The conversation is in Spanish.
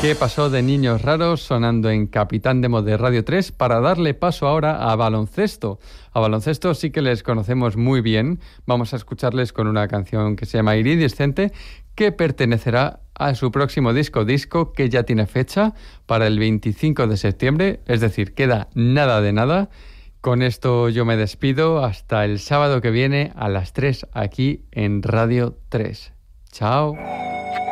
¿Qué pasó de Niños Raros sonando en Capitán Demo de Radio 3 para darle paso ahora a baloncesto? A baloncesto sí que les conocemos muy bien. Vamos a escucharles con una canción que se llama Iridiscente, que pertenecerá a su próximo disco que ya tiene fecha para el 25 de septiembre, es decir, queda nada de nada. Con esto yo me despido hasta el sábado que viene a las 3 aquí en Radio 3. Chao.